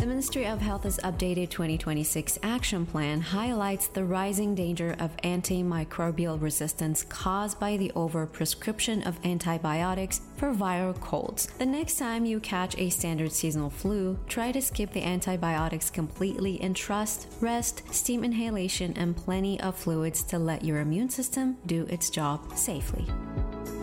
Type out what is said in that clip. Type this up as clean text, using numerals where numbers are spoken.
Ministry of Health's updated 2026 action plan highlights the rising danger of antimicrobial resistance caused by the overprescription of antibiotics for viral colds. The next time you catch a standard seasonal flu, try to skip the antibiotics completely and trust rest, steam inhalation, and plenty of fluids to let your immune system do its job safely.